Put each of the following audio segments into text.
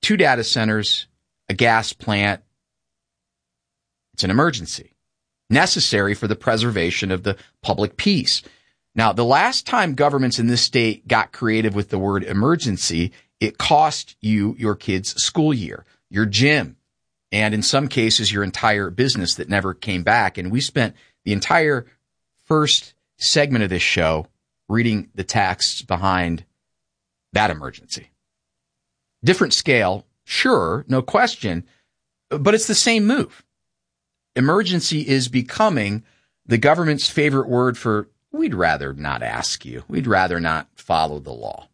2 data centers, a gas plant. It's an emergency necessary for the preservation of the public peace. Now, the last time governments in this state got creative with the word emergency, it cost you your kid's school year, your gym, and in some cases, your entire business that never came back. And we spent the entire first segment of this show reading the texts behind that emergency. Different scale, sure, no question, but it's the same move. Emergency is becoming the government's favorite word for we'd rather not ask you. We'd rather not follow the law.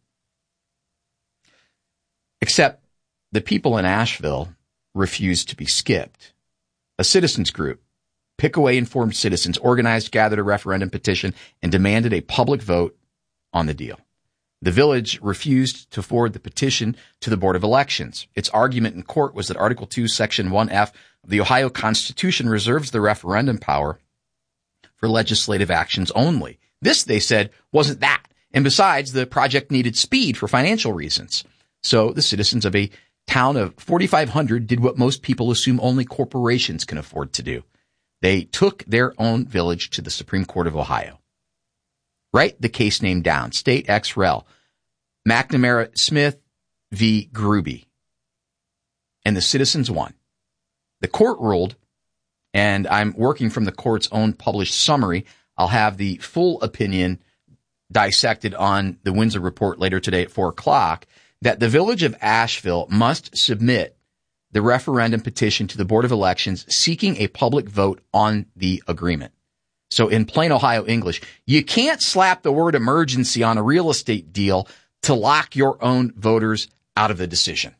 Except the people in Asheville refused to be skipped. A citizens group, Pickaway Informed Citizens, organized, gathered a referendum petition, and demanded a public vote on the deal. The village refused to forward the petition to the Board of Elections. Its argument in court was that Article 2, Section 1F of the Ohio Constitution reserves the referendum power for legislative actions only. This, they said, wasn't that. And besides, the project needed speed for financial reasons. So the citizens of a town of 4,500 did what most people assume only corporations can afford to do. They took their own village to the Supreme Court of Ohio. Write the case name down. State Ex Rel. McNamara Smith v. Gruby. And the citizens won. The court ruled, and I'm working from the court's own published summary. I'll have the full opinion dissected on the Windsor Report later today at 4 o'clock, that the village of Asheville must submit the referendum petition to the Board of Elections seeking a public vote on the agreement. So in plain Ohio English, you can't slap the word emergency on a real estate deal to lock your own voters out of the decision.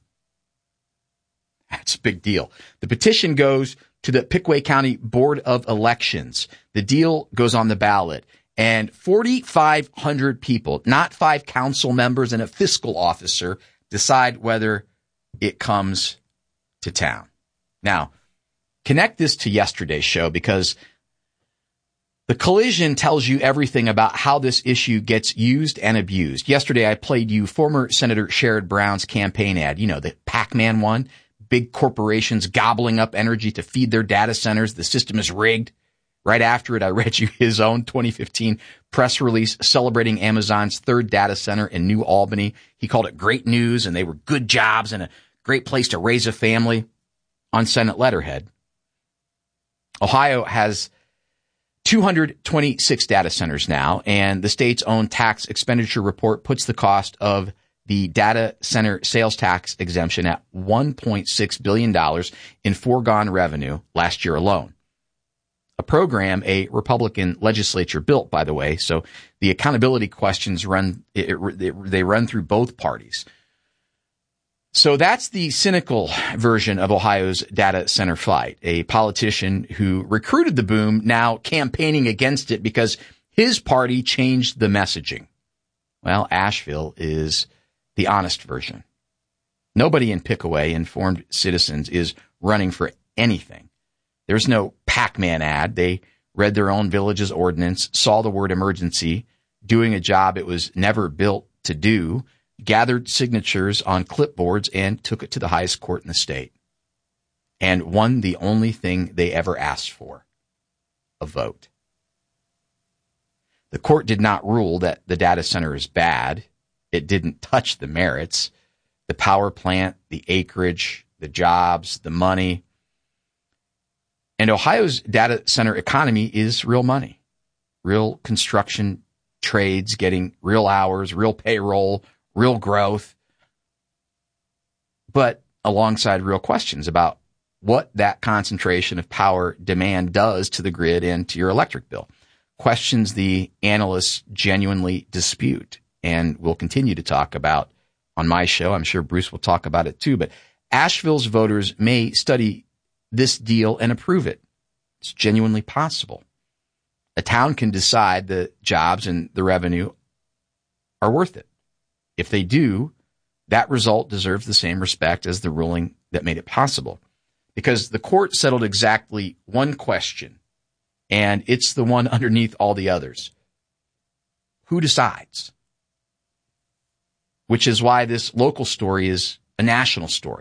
That's a big deal. The petition goes to the Pickaway County Board of Elections. The deal goes on the ballot. And 4,500 people, not 5 council members and a fiscal officer, decide whether it comes to town. Now, connect this to yesterday's show because the collision tells you everything about how this issue gets used and abused. Yesterday, I played you former Senator Sherrod Brown's campaign ad. You know, the Pac-Man one. Big corporations gobbling up energy to feed their data centers. The system is rigged. Right after it, I read you his own 2015 press release celebrating Amazon's 3rd data center in New Albany. He called it great news, and they were good jobs and a great place to raise a family on Senate letterhead. Ohio has 226 data centers now, and the state's own tax expenditure report puts the cost of the data center sales tax exemption at $1.6 billion in foregone revenue last year alone. A program a Republican legislature built, by the way, so the accountability questions they run through both parties. So that's the cynical version of Ohio's data center fight. A politician who recruited the boom now campaigning against it because his party changed the messaging. Well, Asheville is the honest version. Nobody in Pickaway Informed Citizens is running for anything. There's no Pac-Man ad. They read their own village's ordinance, saw the word emergency, doing a job it was never built to do, gathered signatures on clipboards, and took it to the highest court in the state. And won the only thing they ever asked for, a vote. The court did not rule that the data center is bad. It didn't touch the merits, the power plant, the acreage, the jobs, the money. And Ohio's data center economy is real money, real construction trades getting real hours, real payroll, real growth, but alongside real questions about what that concentration of power demand does to the grid and to your electric bill. Questions the analysts genuinely dispute and will continue to talk about on my show. I'm sure Bruce will talk about it too, but Asheville's voters may study this deal and approve it. It's genuinely possible. A town can decide the jobs and the revenue are worth it. If they do, that result deserves the same respect as the ruling that made it possible. Because the court settled exactly one question, and it's the one underneath all the others. Who decides? Which is why this local story is a national story.